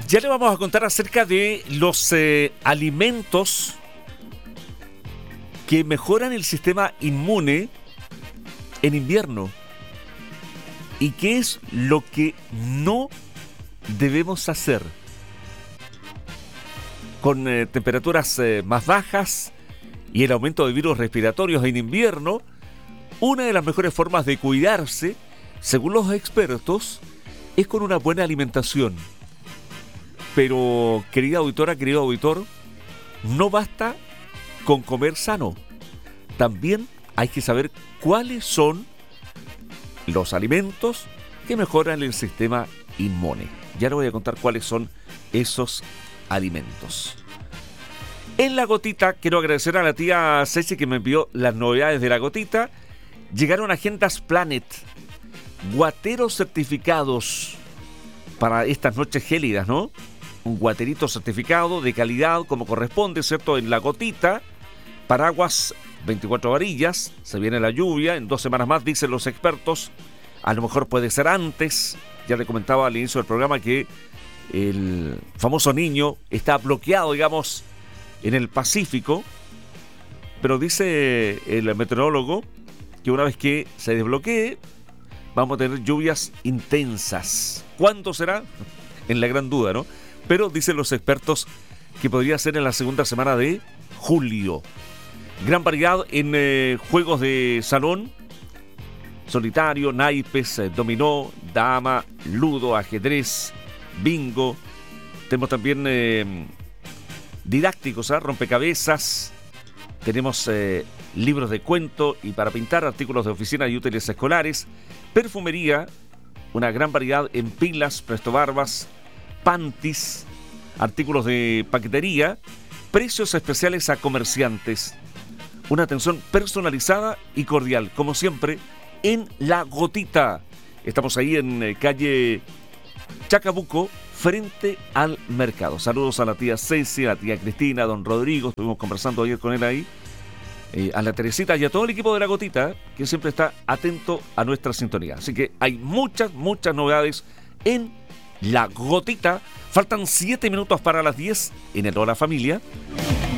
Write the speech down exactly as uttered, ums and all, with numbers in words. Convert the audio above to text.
Ya le vamos a contar acerca de los eh, alimentos que mejoran el sistema inmune en invierno y qué es lo que no debemos hacer. Con eh, temperaturas eh, más bajas y el aumento de virus respiratorios en invierno, una de las mejores formas de cuidarse, según los expertos, es con una buena alimentación. Pero, querida auditora, querido auditor, no basta con comer sano. También hay que saber cuáles son los alimentos que mejoran el sistema inmune. Ya le voy a contar cuáles son esos alimentos. En La Gotita, quiero agradecer a la tía Ceci que me envió las novedades de La Gotita. Llegaron agendas Planet, guateros certificados para estas noches gélidas, ¿no? Un guaterito certificado de calidad como corresponde, ¿cierto? En La Gotita, paraguas veinticuatro varillas, se viene la lluvia, en dos semanas más, dicen los expertos, a lo mejor puede ser antes. Ya le comentaba al inicio del programa que el famoso niño está bloqueado, digamos, en el Pacífico, pero dice el meteorólogo que una vez que se desbloquee, vamos a tener lluvias intensas. ¿Cuándo será? En la gran duda, ¿no? Pero dicen los expertos que podría ser en la segunda semana de julio. Gran variedad en eh, juegos de salón, solitario, naipes, eh, dominó, dama, ludo, ajedrez, bingo. Tenemos también eh, didácticos, ¿eh? rompecabezas. Tenemos eh, libros de cuento y para pintar, artículos de oficina y útiles escolares. Perfumería, una gran variedad en pilas, prestobarbas, panties, artículos de paquetería, precios especiales a comerciantes. Una atención personalizada y cordial, como siempre, en La Gotita. Estamos ahí en eh, calle Chacabuco, frente al mercado. Saludos a la tía Ceci, a la tía Cristina, a don Rodrigo, estuvimos conversando ayer con él ahí, eh, a la Teresita y a todo el equipo de La Gotita, que siempre está atento a nuestra sintonía. Así que hay muchas, muchas novedades en La Gotita. Faltan siete minutos para las diez en el Hola Familia.